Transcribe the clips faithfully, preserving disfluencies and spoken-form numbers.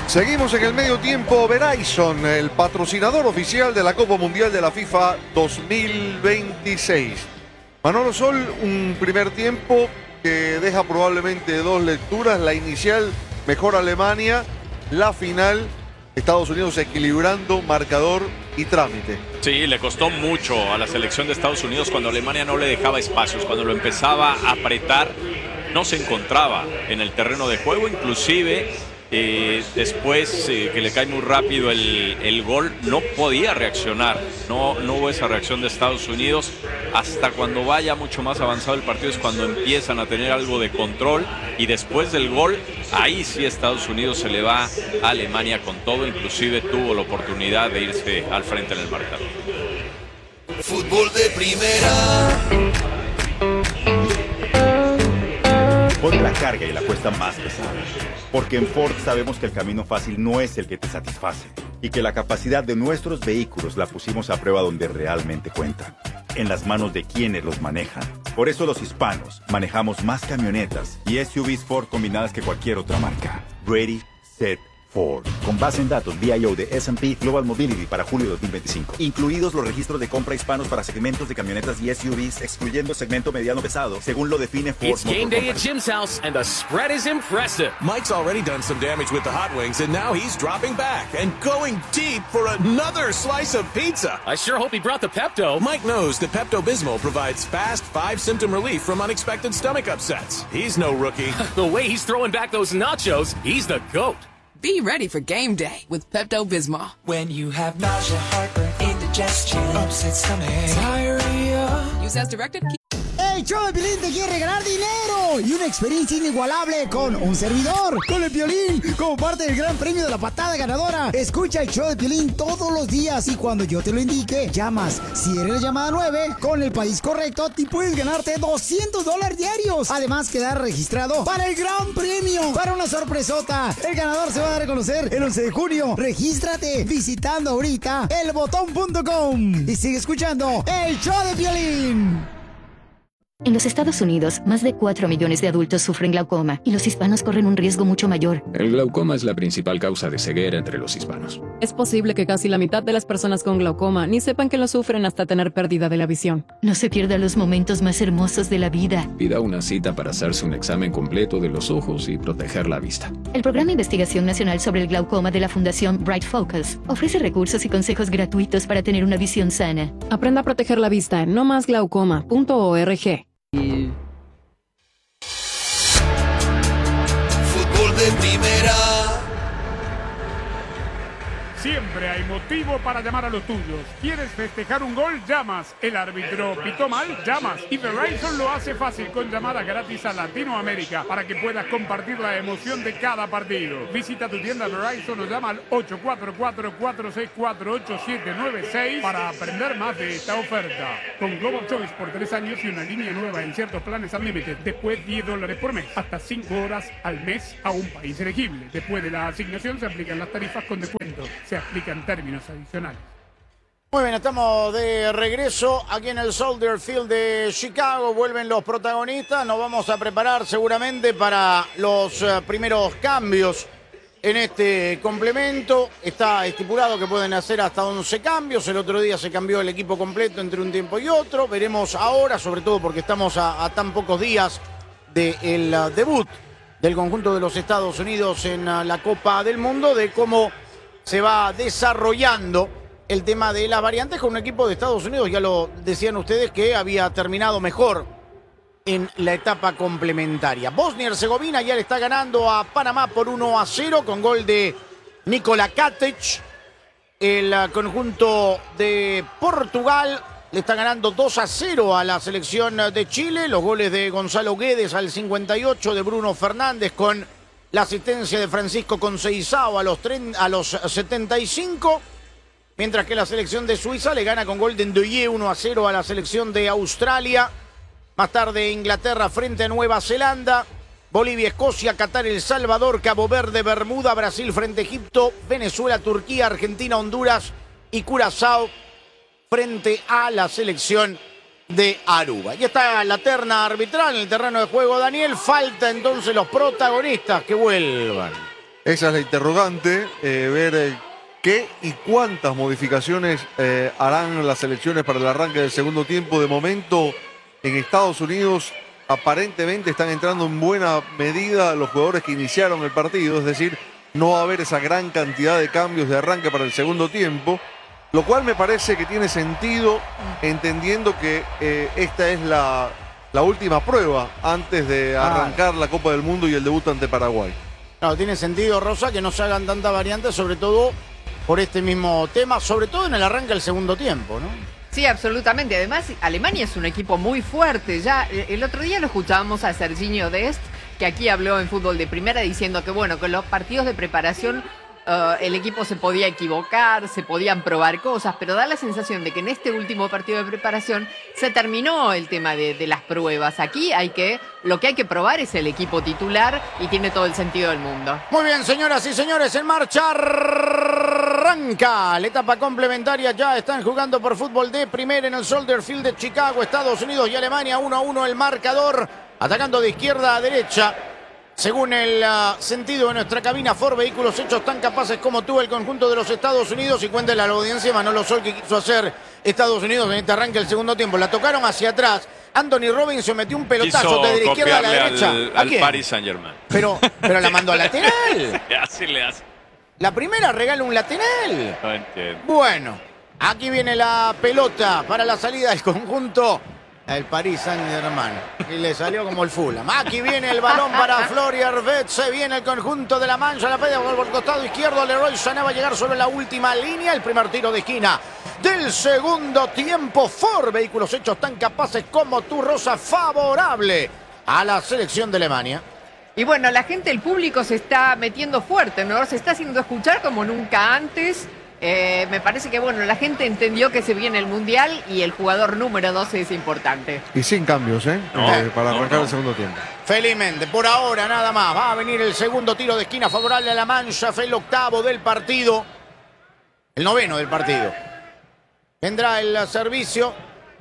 Seguimos en el medio tiempo. Verizon, el patrocinador oficial de la Copa Mundial de la FIFA dos mil veintiséis. Manolo Sol, un primer tiempo que deja probablemente dos lecturas. La inicial, mejor Alemania. La final, Estados Unidos equilibrando marcador y trámite. Sí, le costó mucho a la selección de Estados Unidos cuando Alemania no le dejaba espacios, cuando lo empezaba a apretar, no se encontraba en el terreno de juego, inclusive eh, después eh, que le cae muy rápido el, el gol, no podía reaccionar, no, no hubo esa reacción de Estados Unidos. Hasta cuando vaya mucho más avanzado el partido es cuando empiezan a tener algo de control, y después del gol, ahí sí Estados Unidos se le va a Alemania con todo, inclusive tuvo la oportunidad de irse al frente en el marcador. Fútbol de primera. Pon la carga y la cuesta más pesada. Porque en Ford sabemos que el camino fácil no es el que te satisface, y que la capacidad de nuestros vehículos la pusimos a prueba donde realmente cuenta, en las manos de quienes los manejan. Por eso los hispanos manejamos más camionetas y S U Vs Ford combinadas que cualquier otra marca. Ready, set, Ford. Con base en datos V I O de S and P Global Mobility para julio dos mil veinticinco. Incluidos los registros de compra hispanos para segmentos de camionetas y S U Vs, excluyendo segmento mediano pesado, según lo define Ford. It's game day at Jim's house, and the spread is impressive. Mike's already done some damage with the hot wings, and now he's dropping back and going deep for another slice of pizza. I sure hope he brought the Pepto. Mike knows that Pepto-Bismol provides fast, five-symptom relief from unexpected stomach upsets. He's no rookie. The way he's throwing back those nachos, he's the GOAT. Be ready for game day with Pepto-Bismol. When you have nausea, heartburn, indigestion, upset stomach, diarrhea. Use as directed. El show de Piolín te quiere regalar dinero y una experiencia inigualable con un servidor, con el Piolín, como parte del gran premio de la patada ganadora. Escucha el show de Piolín todos los días y cuando yo te lo indique, llamas. Si eres la llamada nueve, con el país correcto, te puedes ganarte doscientos dólares diarios. Además, quedar registrado para el gran premio, para una sorpresota. El ganador se va a dar a conocer el once de junio. Regístrate visitando ahorita el botón punto com y sigue escuchando el show de Piolín. En los Estados Unidos, más de cuatro millones de adultos sufren glaucoma y los hispanos corren un riesgo mucho mayor. El glaucoma es la principal causa de ceguera entre los hispanos. Es posible que casi la mitad de las personas con glaucoma ni sepan que lo sufren hasta tener pérdida de la visión. No se pierda los momentos más hermosos de la vida. Pida una cita para hacerse un examen completo de los ojos y proteger la vista. El Programa de Investigación Nacional sobre el Glaucoma de la Fundación Bright Focus ofrece recursos y consejos gratuitos para tener una visión sana. Aprenda a proteger la vista en no más glaucoma punto org. Fútbol de primera. Siempre hay motivo para llamar a los tuyos. ¿Quieres festejar un gol? Llamas. El árbitro pitó mal, llamas. Y Verizon lo hace fácil con llamadas gratis a Latinoamérica para que puedas compartir la emoción de cada partido. Visita tu tienda Verizon o llama al ocho cuatro cuatro, cuatro seis cuatro, ocho siete nueve seis para aprender más de esta oferta. Con Global Choice por tres años y una línea nueva en ciertos planes Unlimited. Después diez dólares por mes. Hasta cinco horas al mes a un país elegible. Después de la asignación se aplican las tarifas con descuento. Se aplican términos adicionales. Muy bien, estamos de regreso aquí en el Soldier Field de Chicago. Vuelven los protagonistas. Nos vamos a preparar seguramente para los uh, primeros cambios en este complemento. Está estipulado que pueden hacer hasta once cambios. El otro día se cambió el equipo completo entre un tiempo y otro. Veremos ahora, sobre todo porque estamos a, a tan pocos días del uh, debut del conjunto de los Estados Unidos en uh, la Copa del Mundo, de cómo se va desarrollando el tema de las variantes con un equipo de Estados Unidos, ya lo decían ustedes, que había terminado mejor en la etapa complementaria. Bosnia y Herzegovina ya le está ganando a Panamá por uno a cero con gol de Nikola Katic. El conjunto de Portugal le está ganando dos a cero a la selección de Chile. Los goles de Gonzalo Guedes al cincuenta y ocho, de Bruno Fernández con la asistencia de Francisco Conceição a los, a los setenta y cinco. Mientras que la selección de Suiza le gana con gol de Ndoye uno a cero a la selección de Australia. Más tarde Inglaterra frente a Nueva Zelanda. Bolivia, Escocia, Qatar, El Salvador, Cabo Verde, Bermuda, Brasil frente a Egipto. Venezuela, Turquía, Argentina, Honduras y Curazao frente a la selección de Aruba. Y está la terna arbitral en el terreno de juego, Daniel. Falta entonces los protagonistas que vuelvan. Esa es la interrogante, eh, ver eh, qué y cuántas modificaciones eh, harán las selecciones para el arranque del segundo tiempo. De momento, en Estados Unidos, aparentemente están entrando en buena medida los jugadores que iniciaron el partido, es decir, no va a haber esa gran cantidad de cambios de arranque para el segundo tiempo, lo cual me parece que tiene sentido, entendiendo que eh, esta es la, la última prueba antes de arrancar la Copa del Mundo y el debut ante Paraguay. Claro, tiene sentido, Rosa, que no se hagan tantas variantes, sobre todo por este mismo tema, sobre todo en el arranque del segundo tiempo, ¿no? Sí, absolutamente. Además, Alemania es un equipo muy fuerte. Ya el otro día lo escuchábamos a Serginho Dest, que aquí habló en Fútbol de Primera, diciendo que, bueno, con los partidos de preparación uh, el equipo se podía equivocar, se podían probar cosas, pero da la sensación de que en este último partido de preparación se terminó el tema de, de las pruebas. Aquí hay que, lo que hay que probar es el equipo titular y tiene todo el sentido del mundo. Muy bien, señoras y señores, en marcha arranca la etapa complementaria. Ya están jugando por Fútbol de Primera en el Soldier Field de Chicago, Estados Unidos y Alemania. Uno a uno el marcador, atacando de izquierda a derecha. Según el uh, sentido de nuestra cabina, Ford Vehículos Hechos tan capaces como tú, el conjunto de los Estados Unidos. Y cuéntale a la audiencia, Manolo Sol, que quiso hacer Estados Unidos en este arranque del segundo tiempo. La tocaron hacia atrás. Anthony Robinson metió un pelotazo desde la izquierda a la derecha. Al, ¿A al quién? Paris Saint-Germain. Pero, pero la mandó a lateral. Así le hace. La primera regala un lateral. No entiendo. Bueno, aquí viene la pelota para la salida del conjunto. El Paris Saint-Germain. Y le salió como el Fulham. Aquí viene el balón para Florian Wirtz. Se viene el conjunto de la Mancha. La pega por el costado izquierdo. Leroy Sané va a llegar sobre la última línea. El primer tiro de esquina del segundo tiempo. Ford Vehículos Hechos tan capaces como tú, Rosa. Favorable a la selección de Alemania. Y bueno, la gente, el público se está metiendo fuerte, ¿no? Se está haciendo escuchar como nunca antes. Eh, me parece que, bueno, la gente entendió que se viene el Mundial y el jugador número doce es importante. Y sin cambios, ¿eh? No, eh para no, arrancar no. el segundo tiempo. Felizmente, por ahora nada más. Va a venir el segundo tiro de esquina favorable a la Mancha. Fue el octavo del partido. El noveno del partido. Vendrá el servicio.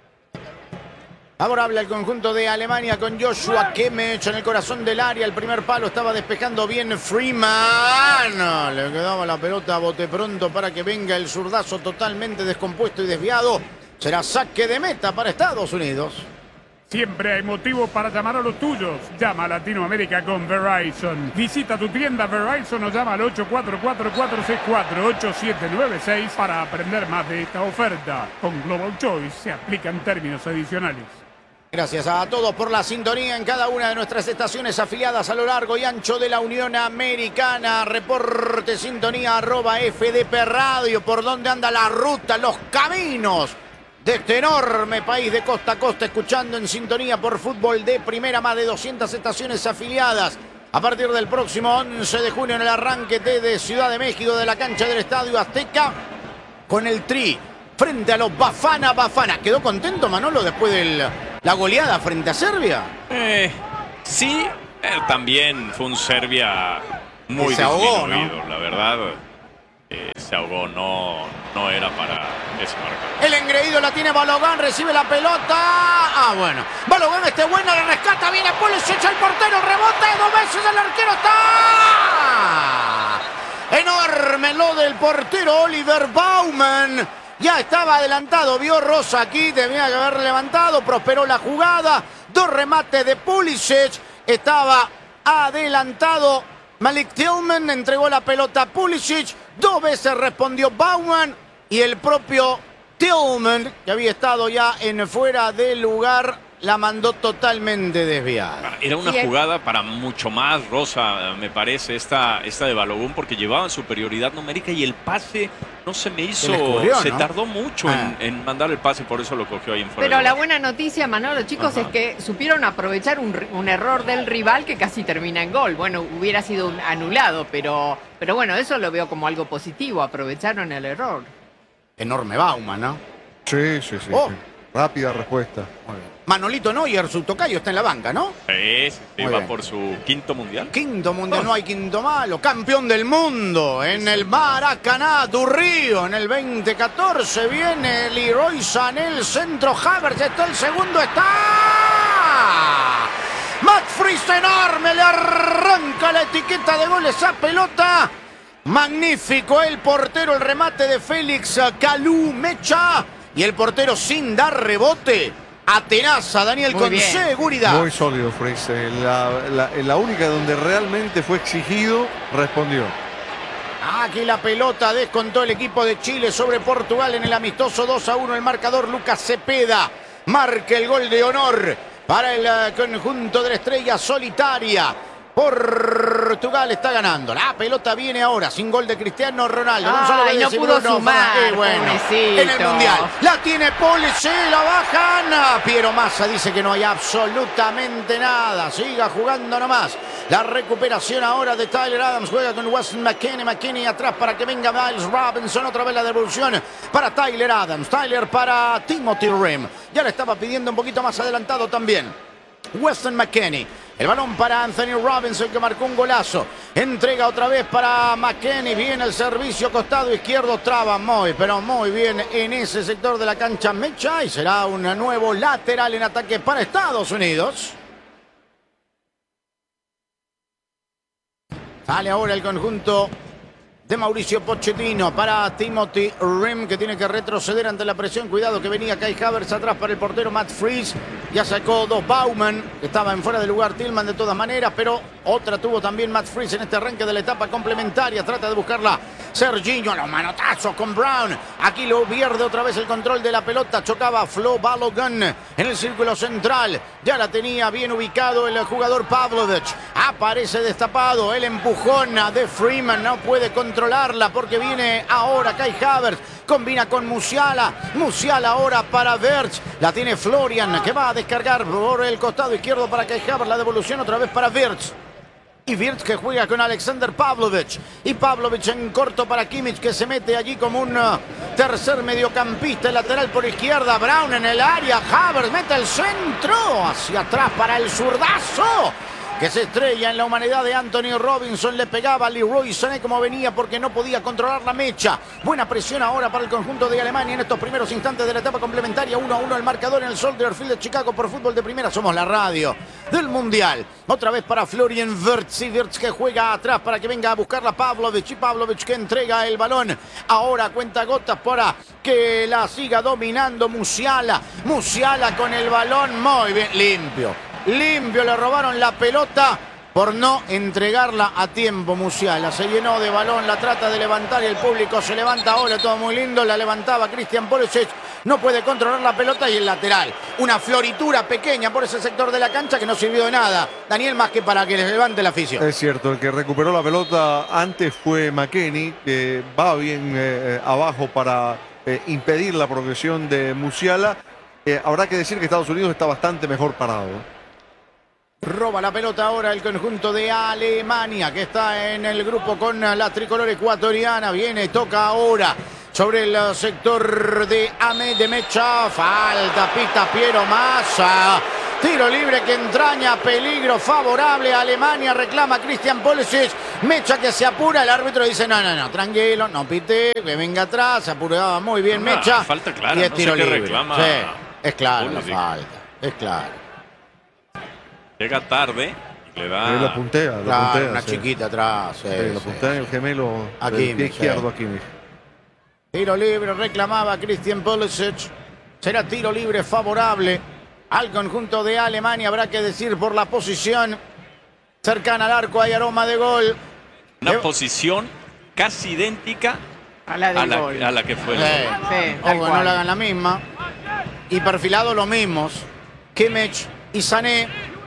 Favorable al conjunto de Alemania con Joshua Kimmich en el corazón del área. El primer palo estaba despejando bien Freeman. Le quedaba la pelota a bote pronto para que venga el zurdazo totalmente descompuesto y desviado. Será saque de meta para Estados Unidos. Siempre hay motivo para llamar a los tuyos. Llama a Latinoamérica con Verizon. Visita tu tienda Verizon o llama al ocho cuatro cuatro, cuatro seis cuatro, ocho siete nueve seis para aprender más de esta oferta. Con Global Choice se aplican términos adicionales. Gracias a todos por la sintonía en cada una de nuestras estaciones afiliadas a lo largo y ancho de la Unión Americana. Reporte sintonía arroba F D P Radio. Por dónde anda la ruta, los caminos de este enorme país de costa a costa, escuchando en sintonía por Fútbol de Primera, más de doscientas estaciones afiliadas. A partir del próximo once de junio en el arranque de Ciudad de México, de la cancha del Estadio Azteca, con el Tri frente a los Bafana Bafana. ¿Quedó contento Manolo después de la goleada frente a Serbia? Eh, sí, eh, también fue un Serbia muy se ahogó, disminuido, ¿no? la verdad. Eh, se ahogó, no, no era para ese marcador. El engreído la tiene Balogan, recibe la pelota. Ah, bueno. Balogan este bueno, le rescata, viene Pulisic, el portero, rebota dos veces, el arquero está. Enorme lo del portero Oliver Baumann. Ya estaba adelantado, vio Rosa aquí, tenía que haber levantado, prosperó la jugada. Dos remates de Pulisic, estaba adelantado. Malik Tillman entregó la pelota a Pulisic, dos veces respondió Baumann y el propio Tillman, que había estado ya en fuera de lugar, la mandó totalmente desviada. Era una jugada para mucho más, Rosa, me parece, esta, esta de Balogun, porque llevaban superioridad numérica y el pase no se me hizo, se, escurrió, se ¿no? tardó mucho ah. en, en mandar el pase, por eso lo cogió ahí en fuera. Pero la buena noticia, Manolo, chicos, Ajá. es que supieron aprovechar un, un error del rival que casi termina en gol. Bueno, hubiera sido un anulado, pero, pero bueno, eso lo veo como algo positivo, aprovecharon el error. Enorme Baumann, ¿no? Sí, sí, sí. Oh. sí. Rápida respuesta. Muy bien. Manolito Neuer, su tocayo, está en la banca, ¿no? Sí, sí, sí va bien. Por su quinto mundial. Quinto mundial, oh. no hay quinto malo. Campeón del mundo en el Maracaná, Durrío, en el veinte catorce. Viene Leroy Sané, el centro, Havertz, está el segundo, está. Matt Freese enorme, le arranca la etiqueta de gol esa pelota. Magnífico el portero, el remate de Félix Calú Mecha. Y el portero sin dar rebote atenaza Daniel Muy con bien. seguridad. Muy sólido Freese. La, la, la única donde realmente fue exigido, respondió. Aquí la pelota descontó el equipo de Chile sobre Portugal en el amistoso dos a uno. El marcador Lucas Cepeda marca el gol de honor para el uh, conjunto de la estrella solitaria. Portugal está ganando. La pelota viene ahora sin gol de Cristiano Ronaldo. Ay, Guedes no y pudo Bruno sumar, Fernández. Eh, bueno, pobrecito. en el Mundial. La tiene Pulisic, la bajan. Piero Massa dice que no hay absolutamente nada. Siga jugando nomás. La recuperación ahora de Tyler Adams. Juega con Weston McKennie. McKennie atrás para que venga Miles Robinson. Otra vez la devolución para Tyler Adams. Tyler para Timothy Rim. Ya le estaba pidiendo un poquito más adelantado también Weston McKennie. El balón para Anthony Robinson, que marcó un golazo. Entrega otra vez para McKennie. Viene el servicio costado izquierdo. Traba muy, pero muy bien en ese sector de la cancha Mecha. Y será un nuevo lateral en ataque para Estados Unidos. Sale ahora el conjunto de Mauricio Pochettino para Timothy Rim, que tiene que retroceder ante la presión. Cuidado que venía Kai Havertz atrás para el portero Matt Freese. Ya sacó dos Bauman, que estaba en fuera de lugar Tillman de todas maneras, pero otra tuvo también Matt Freese en este arranque de la etapa complementaria. Trata de buscarla Serginho, los manotazos con Brown. Aquí lo pierde otra vez el control de la pelota. Chocaba Flo Balogun en el círculo central. Ya la tenía bien ubicado el jugador Pavlovic. Aparece destapado el empujón de Freeman. No puede controlarla porque viene ahora Kai Havertz. Combina con Musiala. Musiala ahora para Wirtz. La tiene Florian, que va a descargar por el costado izquierdo para Kai Havertz. La devolución otra vez para Wirtz. Y Wirtz que juega con Alexander Pavlovic. Y Pavlovic en corto para Kimmich, que se mete allí como un uh, tercer mediocampista. El lateral por izquierda. Brown en el área. Havertz mete el centro. Hacia atrás para el zurdazo, que se estrella en la humanidad de Anthony Robinson. Le pegaba a Leroy Sané como venía porque no podía controlar la mecha. Buena presión ahora para el conjunto de Alemania en estos primeros instantes de la etapa complementaria. uno a uno el marcador en el Soldier Field de Chicago por Fútbol de Primera. Somos la radio del Mundial. Otra vez para Florian Wirtz. Y Wirtz que juega atrás para que venga a buscarla Pavlovic. Y Pavlovic que entrega el balón. Ahora cuenta gotas para que la siga dominando Musiala. Musiala con el balón muy bien limpio. Limpio, le robaron la pelota por no entregarla a tiempo. Musiala se llenó de balón, la trata de levantar y el público se levanta ahora, todo muy lindo. La levantaba Christian Pulisic, no puede controlar la pelota y el lateral. Una floritura pequeña por ese sector de la cancha que no sirvió de nada, Daniel, más que para que les levante la afición. Es cierto, el que recuperó la pelota antes fue McKennie, que va bien eh, abajo para eh, impedir la progresión de Musiala. Eh, habrá que decir que Estados Unidos está bastante mejor parado. Roba la pelota ahora el conjunto de Alemania, que está en el grupo con la tricolor ecuatoriana. Viene, toca ahora sobre el sector de Ahmed de Mecha. Falta, pita Piero Massa. Tiro libre que entraña peligro favorable a Alemania. Reclama Christian Pulisic. Mecha que se apura. El árbitro dice: no, no, no, tranquilo, no pite, que venga atrás. Se apuraba muy bien Una Mecha. falta clara, y es no tiro sé qué libre. reclama Sí, es claro la Pulisic. falta. Es claro. Llega tarde y le da. Eh, lo puntea, lo Claro, puntea. una sí. chiquita atrás. Sí, Sí, lo sí. puntea en el gemelo Aquí, del pie sí. izquierdo aquí. Mija. Tiro libre, reclamaba Christian Pulisic. Será tiro libre favorable al conjunto de Alemania. Habrá que decir por la posición cercana al arco. Hay aroma de gol. Una Le- posición casi idéntica A la a del la, gol. a la que fue el Sí. gol. Sí, O tal que no cual. le hagan la misma. Y perfilado los mismos. Kimmich y Sané.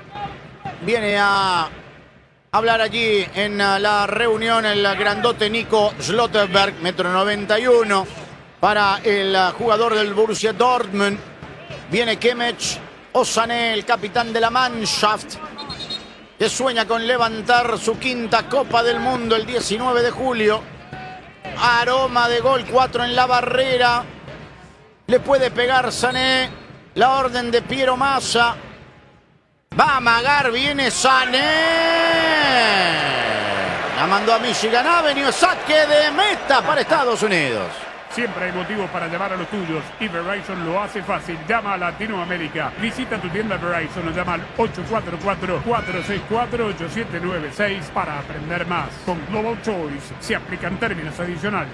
Viene a hablar allí en la reunión el grandote Nico Schlotterberg, metro noventa y uno, para el jugador del Borussia Dortmund. Viene Kimmich o Sané, el capitán de la Mannschaft, que sueña con levantar su quinta Copa del Mundo el diecinueve de julio. Aroma de gol, cuatro en la barrera. Le puede pegar Sané. La orden de Piero Massa. Va a amagar, viene Sané. La mandó a Michigan Avenue. Saque de meta para Estados Unidos. Siempre hay motivos para llamar a los tuyos y Verizon lo hace fácil. Llama a Latinoamérica. Visita tu tienda Verizon o llama al ocho cuatro cuatro, cuatro seis cuatro, ocho siete nueve seis para aprender más. Con Global Choice se aplican términos adicionales.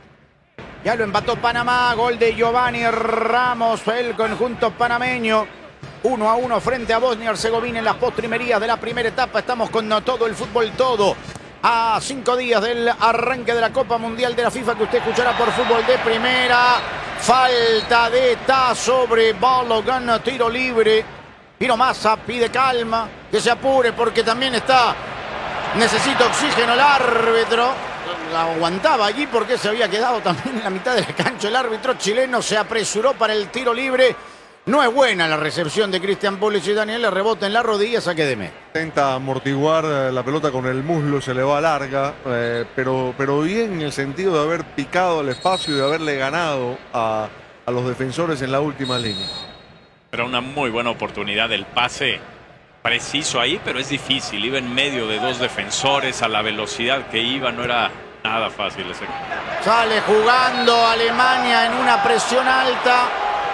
Ya lo empató Panamá, gol de Giovanni Ramos, el conjunto panameño. uno a uno frente a Bosnia y Herzegovina en las postrimerías de la primera etapa. Estamos con todo el fútbol todo. A cinco días del arranque de la Copa Mundial de la FIFA que usted escuchará por Fútbol de Primera. Falta de Ta sobre Balogun, tiro libre. Pino Massa pide calma, que se apure porque también está, necesita oxígeno el árbitro. La aguantaba allí porque se había quedado también en la mitad de la cancha. El árbitro chileno se apresuró para el tiro libre. No es buena la recepción de Christian Pulisic y Daniel, le rebota en la rodilla, saque de meta. Intenta amortiguar la pelota con el muslo, se le va larga, eh, pero, pero bien en el sentido de haber picado el espacio y de haberle ganado a, a los defensores en la última línea. Era una muy buena oportunidad, el pase preciso ahí, pero es difícil. Iba en medio de dos defensores, a la velocidad que iba no era nada fácil ese. Sale jugando Alemania en una presión alta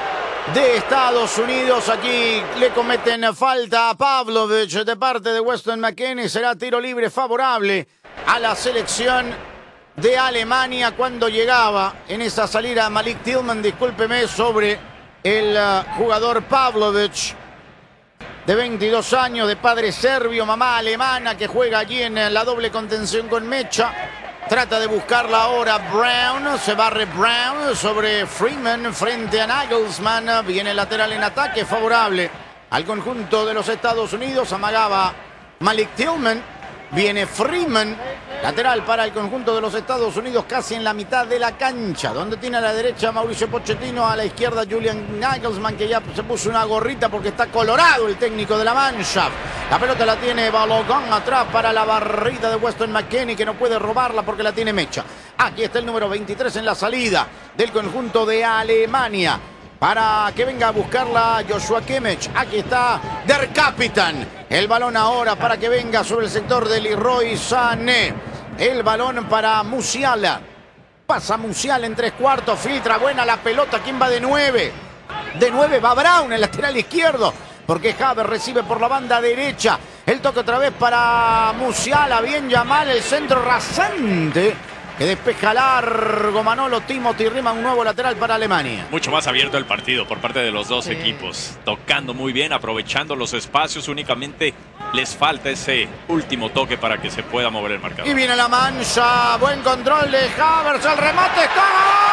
de Estados Unidos. Aquí le cometen falta a Pavlovic de parte de Weston McKennie. Será tiro libre favorable a la selección de Alemania cuando llegaba en esa salida Malik Tillman, discúlpeme, sobre el uh, jugador Pavlovic, de veintidós años, de padre serbio, mamá alemana, que juega allí en la doble contención con Mecha. Trata de buscarla ahora Brown, se barre Brown sobre Freeman frente a Nagelsmann. Viene el lateral en ataque favorable al conjunto de los Estados Unidos. Amagaba Malik Tillman, viene Freeman, lateral para el conjunto de los Estados Unidos, casi en la mitad de la cancha, donde tiene a la derecha Mauricio Pochettino, a la izquierda Julian Nagelsmann, que ya se puso una gorrita porque está colorado el técnico de la Mannschaft. La pelota la tiene Balogun atrás para la barrida de Weston McKennie, que no puede robarla porque la tiene Mecha. Aquí está el número veintitrés en la salida del conjunto de Alemania, para que venga a buscarla Joshua Kimmich. Aquí está Der Capitán. El balón ahora para que venga sobre el sector de Leroy Sané. El balón para Musiala. Pasa Musiala en tres cuartos. Filtra buena la pelota. ¿Quién va de nueve? De nueve va Brown, el lateral izquierdo, porque Havertz recibe por la banda derecha. El toque otra vez para Musiala. Bien Yamal, el centro rasante, que despeja largo Manolo Timothy Rima, un nuevo lateral para Alemania. Mucho más abierto el partido por parte de los dos sí. equipos. Tocando muy bien, aprovechando los espacios. Únicamente les falta ese último toque para que se pueda mover el marcador. Y viene la mancha. Buen control de Havertz. El remate está.